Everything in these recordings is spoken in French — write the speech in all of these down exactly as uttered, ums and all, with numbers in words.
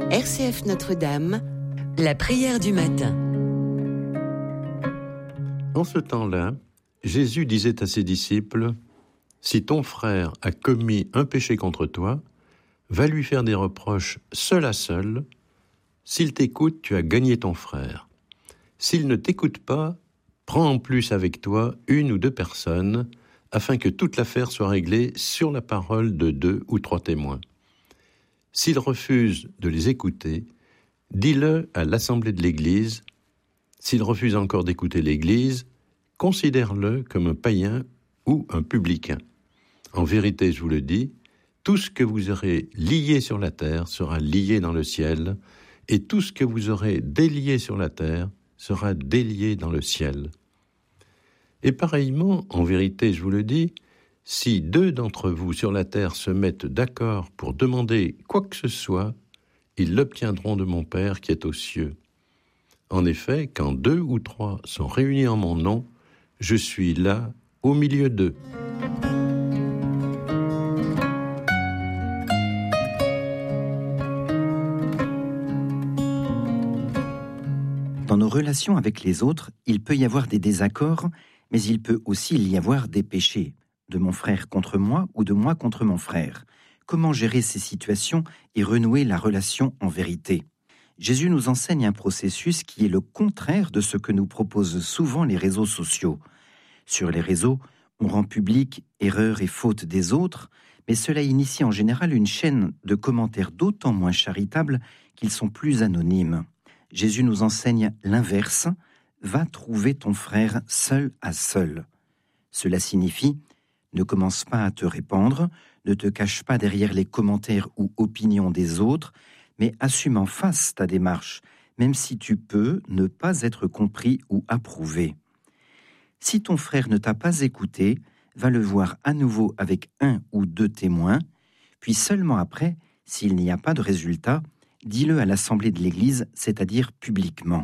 R C F Notre-Dame, la prière du matin. En ce temps-là, Jésus disait à ses disciples, « Si ton frère a commis un péché contre toi, va lui faire des reproches seul à seul. S'il t'écoute, tu as gagné ton frère. S'il ne t'écoute pas, prends en plus avec toi une ou deux personnes, afin que toute l'affaire soit réglée sur la parole de deux ou trois témoins. S'il refuse de les écouter, dis-le à l'assemblée de l'Église. S'il refuse encore d'écouter l'Église, considère-le comme un païen ou un publicain. En vérité, je vous le dis, tout ce que vous aurez lié sur la terre sera lié dans le ciel, et tout ce que vous aurez délié sur la terre sera délié dans le ciel. Et pareillement, en vérité, je vous le dis, si deux d'entre vous sur la terre se mettent d'accord pour demander quoi que ce soit, ils l'obtiendront de mon Père qui est aux cieux. En effet, quand deux ou trois sont réunis en mon nom, je suis là, au milieu d'eux. » Dans nos relations avec les autres, il peut y avoir des désaccords, mais il peut aussi y avoir des péchés, de mon frère contre moi ou de moi contre mon frère. Comment gérer ces situations et renouer la relation en vérité ? Jésus nous enseigne un processus qui est le contraire de ce que nous proposent souvent les réseaux sociaux. Sur les réseaux, on rend public erreurs et fautes des autres, mais cela initie en général une chaîne de commentaires d'autant moins charitables qu'ils sont plus anonymes. Jésus nous enseigne l'inverse, « Va trouver ton frère seul à seul ». Cela signifie « Ne commence pas à te répandre, ne te cache pas derrière les commentaires ou opinions des autres, mais assume en face ta démarche, même si tu peux ne pas être compris ou approuvé. Si ton frère ne t'a pas écouté, va le voir à nouveau avec un ou deux témoins, puis seulement après, s'il n'y a pas de résultat, dis-le à l'assemblée de l'Église, c'est-à-dire publiquement.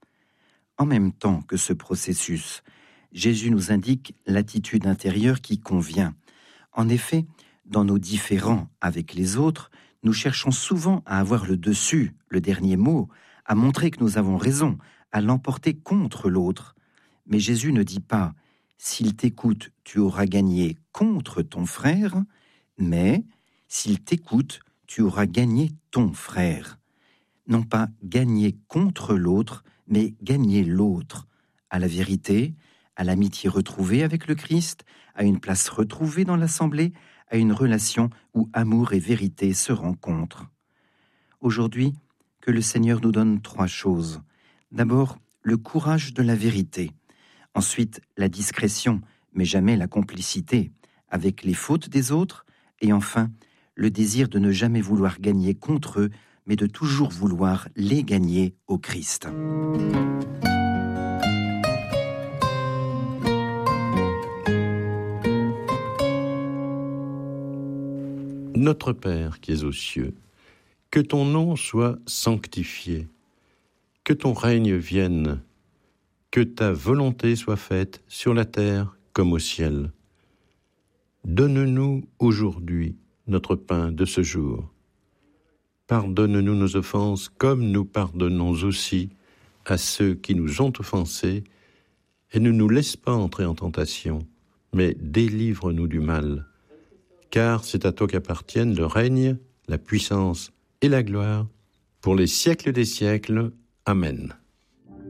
En même temps que ce processus, Jésus nous indique l'attitude intérieure qui convient. En effet, dans nos différends avec les autres, nous cherchons souvent à avoir le dessus, le dernier mot, à montrer que nous avons raison, à l'emporter contre l'autre. Mais Jésus ne dit pas « S'il t'écoute, tu auras gagné contre ton frère », mais « S'il t'écoute, tu auras gagné ton frère ». Non pas gagner contre l'autre, mais gagner l'autre, à la vérité, à l'amitié retrouvée avec le Christ, à une place retrouvée dans l'assemblée, à une relation où amour et vérité se rencontrent. Aujourd'hui, que le Seigneur nous donne trois choses. D'abord, le courage de la vérité. Ensuite, la discrétion, mais jamais la complicité, avec les fautes des autres. Et enfin, le désir de ne jamais vouloir gagner contre eux, mais de toujours vouloir les gagner au Christ. Notre Père qui es aux cieux, que ton nom soit sanctifié, que ton règne vienne, que ta volonté soit faite sur la terre comme au ciel. Donne-nous aujourd'hui notre pain de ce jour. Pardonne-nous nos offenses comme nous pardonnons aussi à ceux qui nous ont offensés, et ne nous laisse pas entrer en tentation, mais délivre-nous du mal. Car c'est à toi qu'appartiennent le règne, la puissance et la gloire, pour les siècles des siècles. Amen.